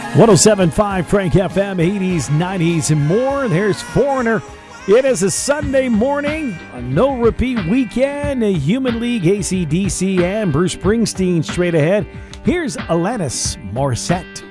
107.5 Frank FM, 80s, 90s, and more. There's Foreigner. It is a Sunday morning, a no-repeat weekend, a Human League, AC/DC, and Bruce Springsteen straight ahead. Here's Alanis Morissette.